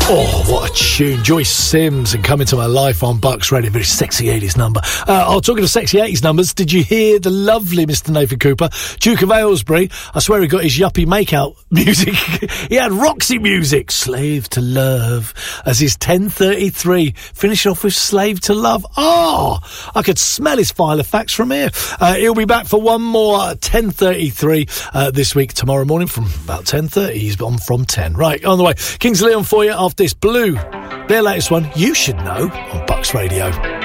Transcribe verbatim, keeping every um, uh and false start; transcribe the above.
Oh, what a tune. Joyce Sims and Come Into My Life on Bucks Radio. Very sexy eighties number. Uh, oh, talking of sexy eighties numbers, did you hear the lovely Mister Nathan Cooper, Duke of Aylesbury? I swear he got his yuppie makeout music. He had Roxy music. Slave to Love as his ten thirty-three. Finishing off with Slave to Love. Oh, I could smell his file of facts from here. Uh, he'll be back for one more ten thirty-three uh, this week, tomorrow morning from about ten thirty. He's on from ten. Right, on the way. Kings of Leon for you after this. Blue, their latest one, You Should Know, on Bucks Radio.